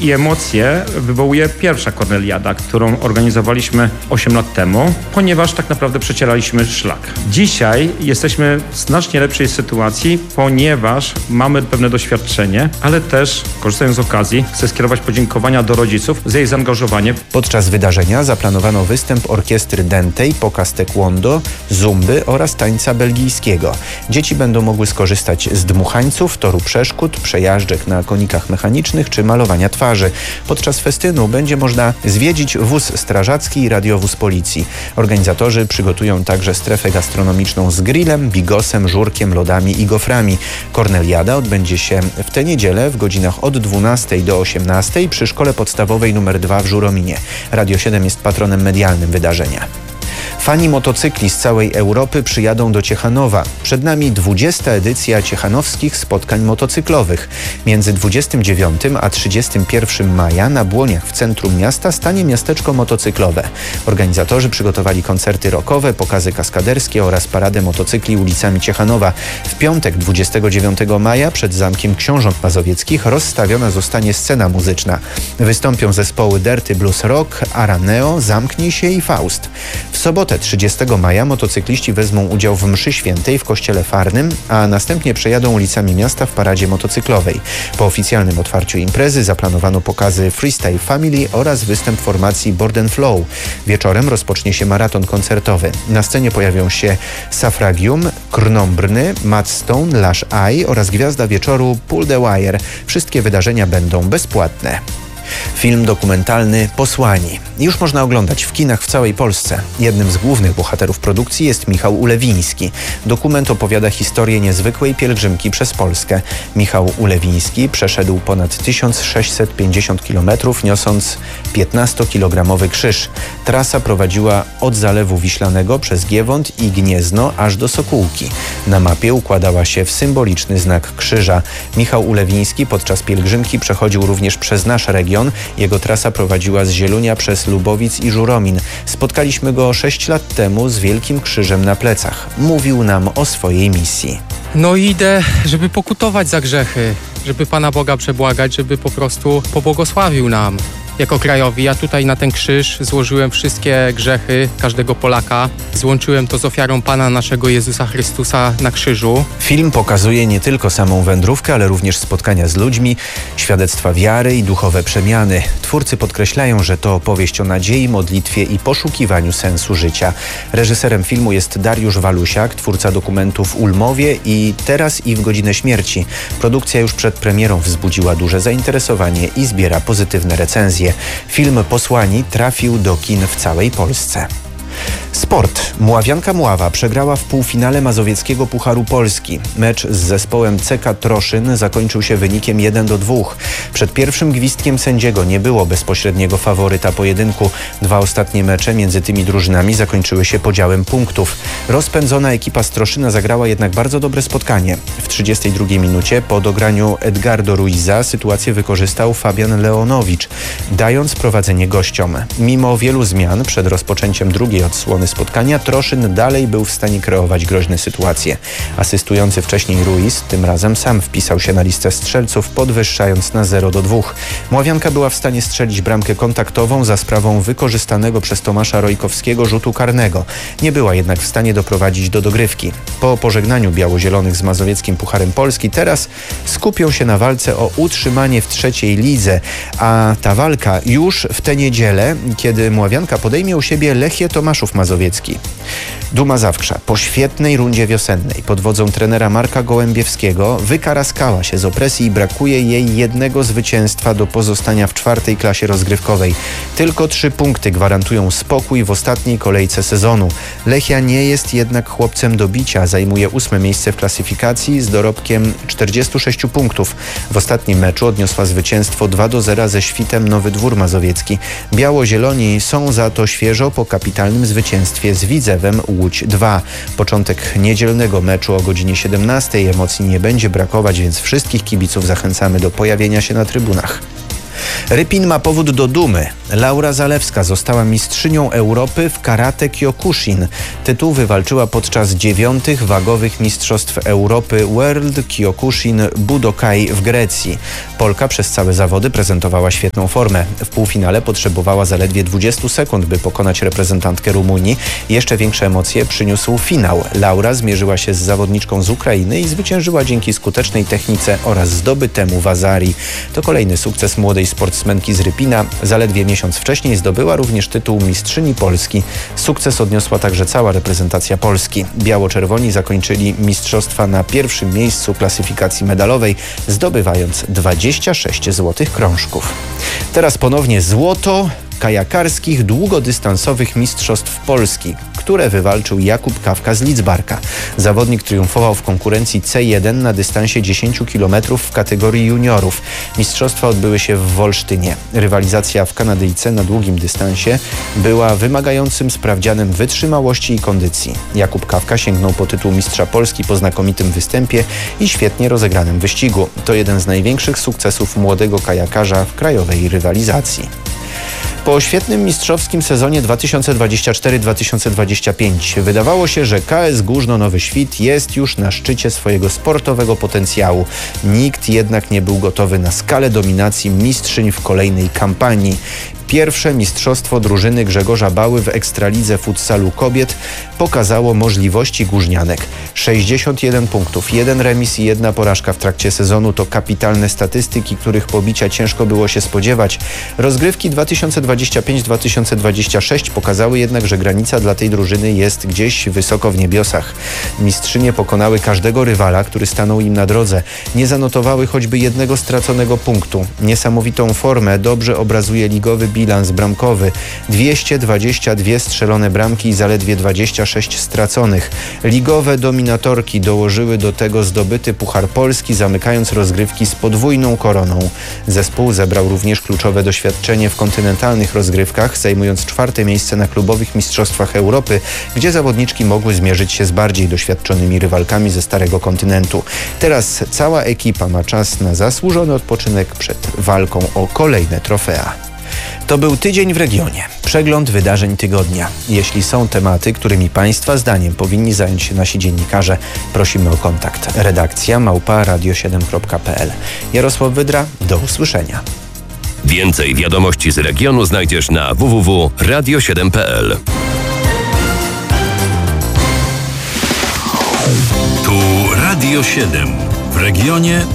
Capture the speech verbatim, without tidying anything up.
i emocje wywołuje pierwsza Korneliada, którą organizowaliśmy osiem lat temu, ponieważ tak naprawdę przecieraliśmy szlak. Dzisiaj jesteśmy w znacznie lepszej sytuacji, ponieważ mamy pewne doświadczenie, ale też, korzystając z okazji, chcę skierować podziękowania do rodziców za jej zaangażowanie. Podczas wydarzenia zaplanowano występ orkiestry Dentej, pokaz taekwondo, zumby oraz tańca belgijskiego. Dzieci będą mogły skorzystać z dmuchańców, toru przeszkód, przejażdżek na konikach mechanicznych czy malowania twarzy. Podczas festynu będzie można zwiedzić wóz strażacki i radiowóz policji. Organizatorzy przygotują także strefę gastronomiczną z grillem, bigosem, żurkiem, lodami i goframi. Korneliada odbędzie się w tę niedzielę w godzinach od dwunastej do osiemnastej przy Szkole Podstawowej nr dwa w Żurominie. Radio siedem jest patronem medialnym wydarzenia. Fani motocykli z całej Europy przyjadą do Ciechanowa. Przed nami dwudziesta edycja ciechanowskich spotkań motocyklowych. Między dwudziestym dziewiątym a trzydziestym pierwszym maja na Błoniach w centrum miasta stanie miasteczko motocyklowe. Organizatorzy przygotowali koncerty rockowe, pokazy kaskaderskie oraz paradę motocykli ulicami Ciechanowa. W piątek dwudziestego dziewiątego maja przed Zamkiem Książąt Mazowieckich rozstawiona zostanie scena muzyczna. Wystąpią zespoły Dirty Blues Rock, Araneo, Zamknij się i Faust. W sobotę trzydziestego maja motocykliści wezmą udział w mszy świętej w kościele Farnym, a następnie przejadą ulicami miasta w paradzie motocyklowej. Po oficjalnym otwarciu imprezy zaplanowano pokazy Freestyle Family oraz występ formacji Borden Flow. Wieczorem rozpocznie się maraton koncertowy. Na scenie pojawią się Safragium, Krnombrny, Matt Stone, Lash Eye oraz gwiazda wieczoru Pull the Wire. Wszystkie wydarzenia będą bezpłatne. Film dokumentalny Posłani. Już można oglądać w kinach w całej Polsce. Jednym z głównych bohaterów produkcji jest Michał Ulewiński. Dokument opowiada historię niezwykłej pielgrzymki przez Polskę. Michał Ulewiński przeszedł ponad tysiąc sześćset pięćdziesiąt kilometrów, niosąc piętnastokilogramowy krzyż. Trasa prowadziła od Zalewu Wiślanego przez Giewont i Gniezno aż do Sokółki. Na mapie układała się w symboliczny znak krzyża. Michał Ulewiński podczas pielgrzymki przechodził również przez nasz region. Jego trasa prowadziła z Zielunia przez Lubowic i Żuromin. Spotkaliśmy go sześć lat temu z wielkim krzyżem na plecach. Mówił nam o swojej misji. No idę, żeby pokutować za grzechy, żeby Pana Boga przebłagać, żeby po prostu pobłogosławił nam. Jako krajowi, ja tutaj na ten krzyż złożyłem wszystkie grzechy każdego Polaka. Złączyłem to z ofiarą Pana naszego Jezusa Chrystusa na krzyżu. Film pokazuje nie tylko samą wędrówkę, ale również spotkania z ludźmi, świadectwa wiary i duchowe przemiany. Twórcy podkreślają, że to opowieść o nadziei, modlitwie i poszukiwaniu sensu życia. Reżyserem filmu jest Dariusz Walusiak, twórca dokumentów w Ulmowie i Teraz i w godzinę śmierci. Produkcja już przed premierą wzbudziła duże zainteresowanie i zbiera pozytywne recenzje. Film Posłani trafił do kin w całej Polsce. Sport. Mławianka Mława przegrała w półfinale Mazowieckiego Pucharu Polski. Mecz z zespołem C K Troszyn zakończył się wynikiem jeden do dwóch. Przed pierwszym gwizdkiem sędziego nie było bezpośredniego faworyta pojedynku. Dwa ostatnie mecze między tymi drużynami zakończyły się podziałem punktów. Rozpędzona ekipa z Troszyna zagrała jednak bardzo dobre spotkanie. W trzydziestej drugiej minucie po dograniu Edgardo Ruiza sytuację wykorzystał Fabian Leonowicz, dając prowadzenie gościom. Mimo wielu zmian przed rozpoczęciem drugiej odsłony spotkania Troszyn dalej był w stanie kreować groźne sytuacje. Asystujący wcześniej Ruiz tym razem sam wpisał się na listę strzelców, podwyższając na zero do dwóch. Mławianka była w stanie strzelić bramkę kontaktową za sprawą wykorzystanego przez Tomasza Rojkowskiego rzutu karnego. Nie była jednak w stanie doprowadzić do dogrywki. Po pożegnaniu biało-zielonych z Mazowieckim Pucharem Polski teraz skupią się na walce o utrzymanie w trzeciej lidze, a ta walka już w tę niedzielę, kiedy Mławianka podejmie u siebie Lechię Tomaszów Mazowiecki. Duma Zawksza po świetnej rundzie wiosennej pod wodzą trenera Marka Gołębiewskiego wykaraskała się z opresji i brakuje jej jednego zwycięstwa do pozostania w czwartej klasie rozgrywkowej. Tylko trzy punkty gwarantują spokój w ostatniej kolejce sezonu. Lechia nie jest jednak chłopcem do bicia, zajmuje ósme miejsce w klasyfikacji z dorobkiem czterdziestu sześciu punktów. W ostatnim meczu odniosła zwycięstwo dwa do zera ze Świtem Nowy Dwór Mazowiecki. Biało-zieloni są za to świeżo po kapitalnym zwycięstwie z Widzewem Łódź dwa. Początek niedzielnego meczu o godzinie siedemnastej. Emocji nie będzie brakować, więc wszystkich kibiców zachęcamy do pojawienia się na trybunach. Rypin ma powód do dumy. Laura Zalewska została mistrzynią Europy w karate Kyokushin. Tytuł wywalczyła podczas dziewiątych wagowych mistrzostw Europy World Kyokushin Budokai w Grecji. Polka przez całe zawody prezentowała świetną formę. W półfinale potrzebowała zaledwie dwadzieścia sekund, by pokonać reprezentantkę Rumunii. Jeszcze większe emocje przyniósł finał. Laura zmierzyła się z zawodniczką z Ukrainy i zwyciężyła dzięki skutecznej technice oraz zdobytemu wazarii. To kolejny sukces młodej sportsmenki z Rypina. Zaledwie miesiąc wcześniej zdobyła również tytuł mistrzyni Polski. Sukces odniosła także cała reprezentacja Polski. Biało-czerwoni zakończyli mistrzostwa na pierwszym miejscu klasyfikacji medalowej, zdobywając dwadzieścia sześć złotych krążków. Teraz ponownie złoto kajakarskich długodystansowych mistrzostw Polski, które wywalczył Jakub Kawka z Lidzbarka. Zawodnik triumfował w konkurencji C jeden na dystansie dziesięć kilometrów w kategorii juniorów. Mistrzostwa odbyły się w Wolsztynie. Rywalizacja w Kanadyjce na długim dystansie była wymagającym sprawdzianem wytrzymałości i kondycji. Jakub Kawka sięgnął po tytuł mistrza Polski po znakomitym występie i świetnie rozegranym wyścigu. To jeden z największych sukcesów młodego kajakarza w krajowej rywalizacji. Po świetnym mistrzowskim sezonie dwa tysiące dwudziestym czwartym dwa tysiące dwudziestym piątym wydawało się, że K S Górzno Nowy Świt jest już na szczycie swojego sportowego potencjału. Nikt jednak nie był gotowy na skalę dominacji mistrzyń w kolejnej kampanii. Pierwsze mistrzostwo drużyny Grzegorza Bały w Ekstralidze futsalu kobiet pokazało możliwości górznianek. sześćdziesiąt jeden punktów, jeden remis i jedna porażka w trakcie sezonu to kapitalne statystyki, których pobicia ciężko było się spodziewać. Rozgrywki dwa tysiące dwudziesty piąty dwa tysiące dwudziesty szósty pokazały jednak, że granica dla tej drużyny jest gdzieś wysoko w niebiosach. Mistrzynie pokonały każdego rywala, który stanął im na drodze. Nie zanotowały choćby jednego straconego punktu. Niesamowitą formę dobrze obrazuje ligowy bilans bramkowy. dwieście dwadzieścia dwie strzelone bramki i zaledwie dwadzieścia sześć straconych. Ligowe dominatorki dołożyły do tego zdobyty Puchar Polski, zamykając rozgrywki z podwójną koroną. Zespół zebrał również kluczowe doświadczenie w kontynentalnych rozgrywkach, zajmując czwarte miejsce na klubowych mistrzostwach Europy, gdzie zawodniczki mogły zmierzyć się z bardziej doświadczonymi rywalkami ze Starego Kontynentu. Teraz cała ekipa ma czas na zasłużony odpoczynek przed walką o kolejne trofea. To był Tydzień w Regionie. Przegląd wydarzeń tygodnia. Jeśli są tematy, którymi Państwa zdaniem powinni zająć się nasi dziennikarze, prosimy o kontakt. Redakcja małpa radio siedem kropka p l. Jarosław Wydra, do usłyszenia. Więcej wiadomości z regionu znajdziesz na w w w kropka radio siedem kropka p l. Tu Radio siedem. W regionie